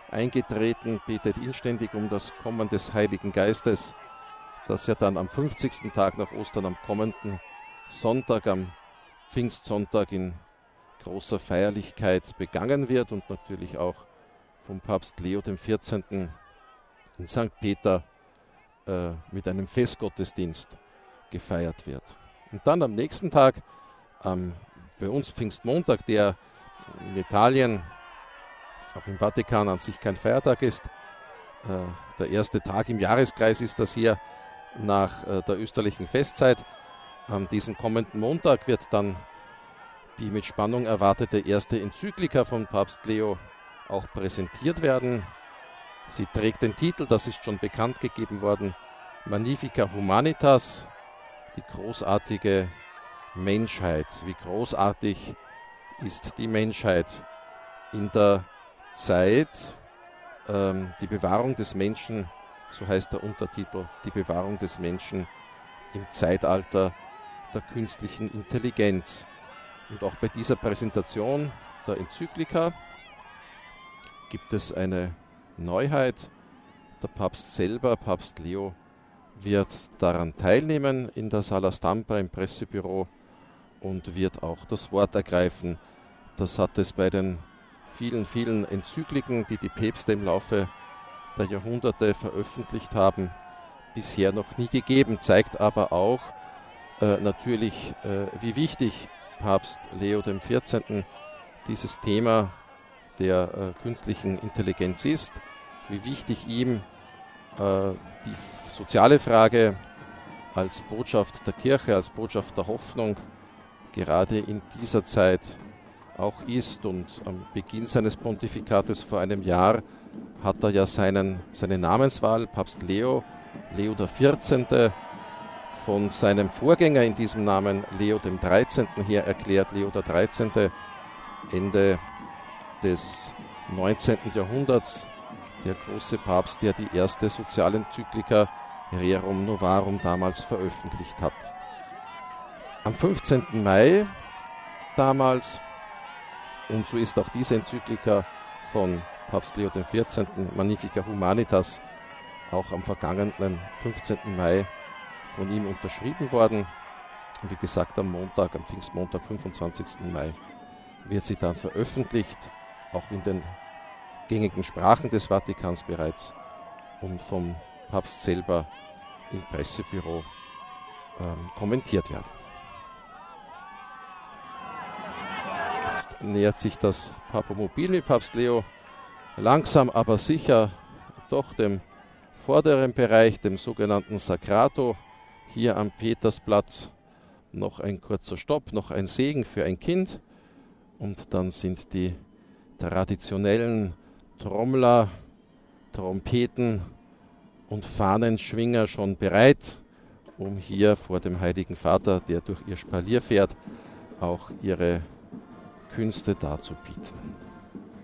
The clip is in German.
eingetreten, betet inständig um das Kommen des Heiligen Geistes, das ja dann am 50. Tag nach Ostern, am kommenden Sonntag, am Pfingstsonntag in großer Feierlichkeit begangen wird und natürlich auch vom Papst Leo XIV. In St. Peter mit einem Festgottesdienst gefeiert wird. Und dann am nächsten Tag, bei uns Pfingstmontag, der in Italien, auch im Vatikan an sich kein Feiertag ist. Der erste Tag im Jahreskreis ist das hier nach der österlichen Festzeit. An diesem kommenden Montag wird dann die mit Spannung erwartete erste Enzyklika von Papst Leo auch präsentiert werden. Sie trägt den Titel, das ist schon bekannt gegeben worden, Magnifica Humanitas, die großartige Menschheit. Wie großartig ist die Menschheit in der Zeit, die Bewahrung des Menschen, so heißt der Untertitel, die Bewahrung des Menschen im Zeitalter der künstlichen Intelligenz. Und auch bei dieser Präsentation der Enzyklika gibt es eine Neuheit. Der Papst selber, Papst Leo, wird daran teilnehmen in der Sala Stampa im Pressebüro und wird auch das Wort ergreifen. Das hat es bei den vielen, vielen Enzykliken, die die Päpste im Laufe der Jahrhunderte veröffentlicht haben, bisher noch nie gegeben, zeigt aber auch natürlich, wie wichtig Papst Leo XIV. Dieses Thema der künstlichen Intelligenz ist, wie wichtig ihm die soziale Frage als Botschaft der Kirche, als Botschaft der Hoffnung gerade in dieser Zeit auch ist. Und am Beginn seines Pontifikates vor einem Jahr hat er ja seine Namenswahl, Papst Leo XIV., von seinem Vorgänger in diesem Namen, Leo XIII., her erklärt. Leo XIII., Ende des 19. Jahrhunderts, der große Papst, der die erste Sozialenzyklika Rerum Novarum damals veröffentlicht hat. Am 15. Mai damals, und so ist auch diese Enzyklika von Papst Leo XIV., Magnifica Humanitas, auch am vergangenen 15. Mai von ihm unterschrieben worden. Und wie gesagt, am Pfingstmontag, 25. Mai, wird sie dann veröffentlicht, auch in den gängigen Sprachen des Vatikans bereits und vom Papst selber im Pressebüro kommentiert werden. Jetzt nähert sich das Papomobil mit Papst Leo langsam, aber sicher doch dem vorderen Bereich, dem sogenannten Sacrato, hier am Petersplatz. Noch ein kurzer Stopp, noch ein Segen für ein Kind und dann sind die traditionellen Trommler, Trompeten und Fahnenschwinger schon bereit, um hier vor dem Heiligen Vater, der durch ihr Spalier fährt, auch ihre Künste darzubieten.